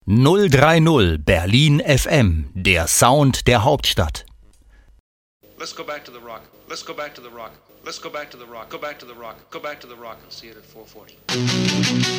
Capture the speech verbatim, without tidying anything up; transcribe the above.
null drei null Berlin F M, der Sound der Hauptstadt. Let's go back to the rock. Let's go back to the rock. Let's go back to the rock. Go back to the rock. Go back to the rock and see it at four forty.